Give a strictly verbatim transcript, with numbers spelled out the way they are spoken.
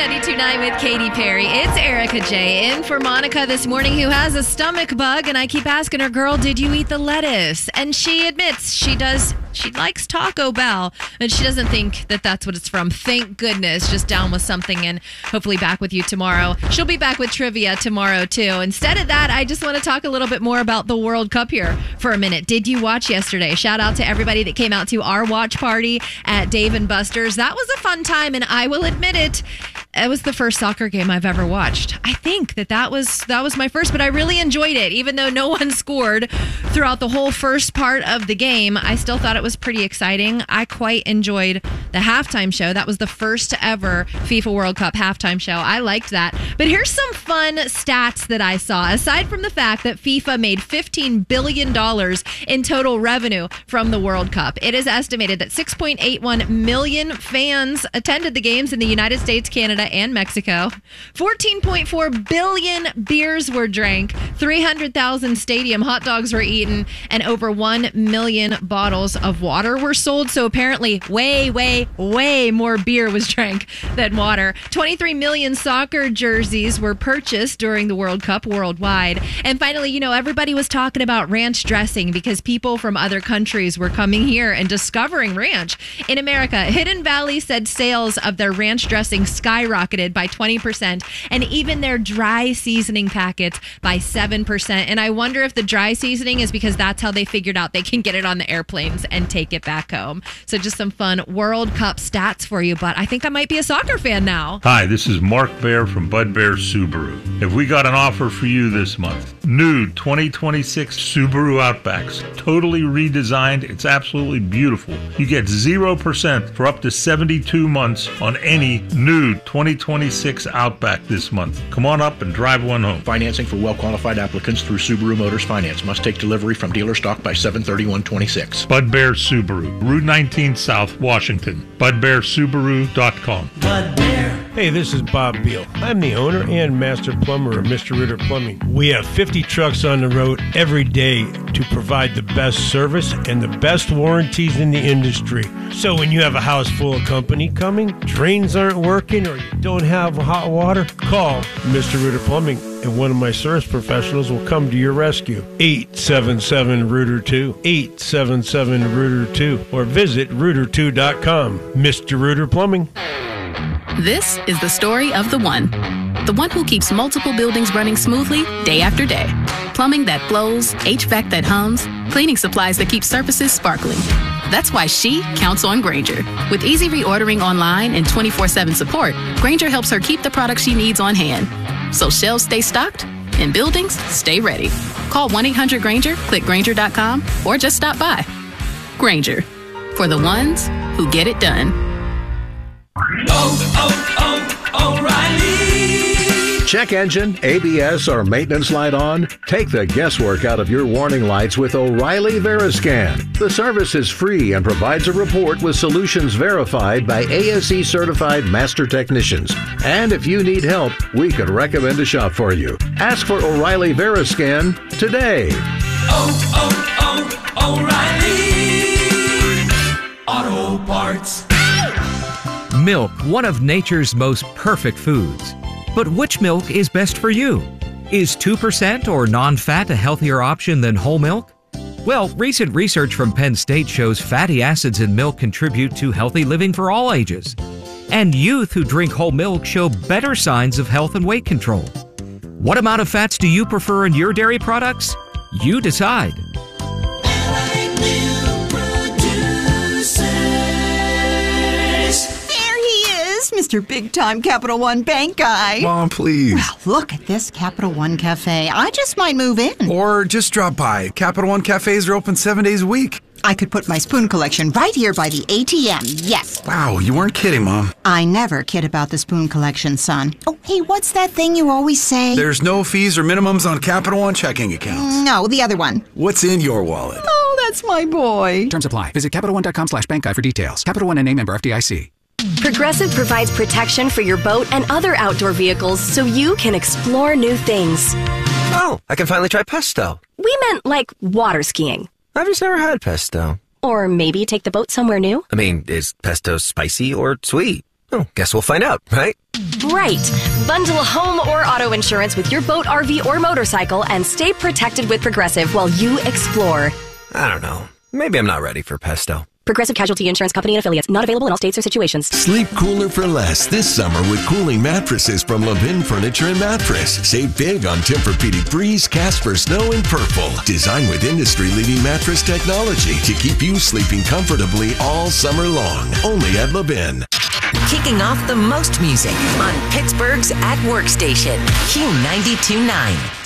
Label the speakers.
Speaker 1: ninety-two point nine with Katy Perry. It's Erica J. in for Monica this morning, who has a stomach bug, and I keep asking her, girl, did you eat the lettuce? And she admits she does. She likes Taco Bell, and she doesn't think that that's what it's from. Thank goodness. Just down with something, and hopefully back with you tomorrow. She'll be back with trivia tomorrow, too. Instead of that, I just want to talk a little bit more about the World Cup here for a minute. Did you watch yesterday? Shout out to everybody that came out to our watch party at Dave and Buster's. That was a fun time, and I will admit it. It was the first soccer game I've ever watched. I think that that was that was my first, but I really enjoyed it. Even though no one scored throughout the whole first part of the game, I still thought it was pretty exciting. I quite enjoyed the halftime show. That was the first ever FIFA World Cup halftime show. I liked that. But here's some fun stats that I saw. Aside from the fact that FIFA made fifteen billion dollars in total revenue from the World Cup, it is estimated that six point eight one million fans attended the games in the United States, Canada, and Mexico. fourteen point four billion beers were drank, three hundred thousand stadium hot dogs were eaten, and over one million bottles of water were sold. So apparently way, way, way more beer was drank than water. twenty-three million soccer jerseys were purchased during the World Cup worldwide. And finally, you know, everybody was talking about ranch dressing because people from other countries were coming here and discovering ranch. In America, Hidden Valley said sales of their ranch dressing skyrocketed by twenty percent, and even their dry seasoning packets by seven percent. And I wonder if the dry seasoning is because that's how they figured out they can get it on the airplanes and take it back home. So just some fun World Cup stats for you, but I think I might be a soccer fan now.
Speaker 2: Hi, this is Mark Bear from Bud Bear Subaru. If we got an offer for you this month, new twenty twenty-six Subaru Outbacks, totally redesigned. It's absolutely beautiful. You get zero percent for up to seventy-two months on any new twenty twenty-six Outback this month. Come on up and drive one home.
Speaker 3: Financing for well-qualified applicants through Subaru Motors Finance. Must take delivery from dealer stock by seven thirty-one twenty-six.
Speaker 2: Bud Bear Subaru, Route nineteen South, Washington. bud bear subaru dot com.
Speaker 4: Bud Bear.
Speaker 5: Hey, this is Bob Beal. I'm the owner and master plumber of Mister Ritter Plumbing. We have fifty trucks on the road every day to provide the best service and the best warranties in the industry. So when you have a house full of company coming, drains aren't working, or you don't have hot water, call Mister Ritter Plumbing, and one of my service professionals will come to your rescue. eight seven seven Rooter two, eight seven seven Rooter two, or visit rooter two dot com. Mister Ritter Plumbing.
Speaker 6: This is the story of the one. The one who keeps multiple buildings running smoothly day after day. Plumbing that flows, H V A C that hums, cleaning supplies that keep surfaces sparkling. That's why she counts on Grainger. With easy reordering online and twenty-four seven support, Grainger helps her keep the products she needs on hand. So shelves stay stocked and buildings stay ready. Call one eight hundred Grainger, click Grainger dot com, or just stop by. Grainger, for the ones who get it done.
Speaker 4: Oh, oh, oh, O'Reilly.
Speaker 7: Check engine, A B S, or maintenance light on? Take the guesswork out of your warning lights with O'Reilly Veriscan. The service is free and provides a report with solutions verified by A S E certified master technicians. And if you need help, we could recommend a shop for you. Ask for O'Reilly Veriscan today.
Speaker 4: Oh, oh, oh, O'Reilly Auto Parts.
Speaker 8: Milk, one of nature's most perfect foods. But which milk is best for you? Is two percent or non-fat a healthier option than whole milk? Well, recent research from Penn State shows fatty acids in milk contribute to healthy living for all ages. And youth who drink whole milk show better signs of health and weight control. What amount of fats do you prefer in your dairy products? You decide.
Speaker 9: Mister Big Time Capital One Bank guy.
Speaker 10: Mom, please.
Speaker 9: Well, look at this Capital One Cafe. I just might move in.
Speaker 10: Or just drop by. Capital One cafes are open seven days a week.
Speaker 9: I could put my spoon collection right here by the A T M, yes.
Speaker 10: Wow, you weren't kidding, Mom.
Speaker 9: I never kid about the spoon collection, son. Oh, hey, what's that thing you always say?
Speaker 10: There's no fees or minimums on Capital One checking accounts.
Speaker 9: No, the other one.
Speaker 10: What's in your wallet?
Speaker 9: Oh, that's my boy.
Speaker 11: Terms apply. Visit Capital One dot com slash bank guide for details. Capital One N A member F D I C.
Speaker 12: Progressive provides protection for your boat and other outdoor vehicles so you can explore new things.
Speaker 13: Oh, I can finally try pesto.
Speaker 12: We meant like water skiing.
Speaker 13: I've just never had pesto.
Speaker 12: Or maybe take the boat somewhere new.
Speaker 13: I mean, is pesto spicy or sweet? Oh, guess we'll find out, right?
Speaker 12: Right. Bundle home or auto insurance with your boat, R V, or motorcycle and stay protected with Progressive while you explore.
Speaker 13: I don't know. Maybe I'm not ready for pesto.
Speaker 12: Progressive Casualty Insurance Company and Affiliates. Not available in all states or situations.
Speaker 14: Sleep cooler for less this summer with cooling mattresses from Levin Furniture and Mattress. Save big on Tempur-Pedic Breeze, Casper, Snow, and Purple. Designed with industry-leading mattress technology to keep you sleeping comfortably all summer long. Only at Levin.
Speaker 15: Kicking off the most music on Pittsburgh's At Work station, Q ninety-two point nine.